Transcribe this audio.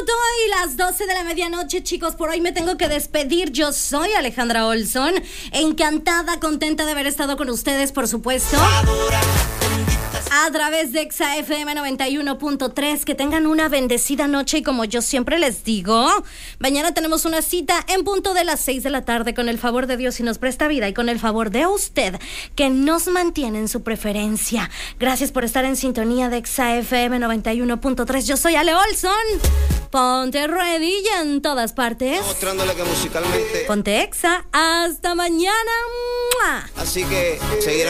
minuto y las 12 de la medianoche, chicos. Por hoy me tengo que despedir. Yo soy Alejandra Olson. Encantada, contenta de haber estado con ustedes, por supuesto, a través de Exa FM 91.3. Que tengan una bendecida noche y, como yo siempre les digo, mañana tenemos una cita en punto de las 6 de la tarde, con el favor de Dios, y nos presta vida, y con el favor de usted, que nos mantiene en su preferencia. Gracias por estar en sintonía de Exa FM 91.3. Yo soy Ale Olson. Ponte ready y en todas partes, mostrándole que musicalmente ponte Exa. Hasta mañana. Así que seguirán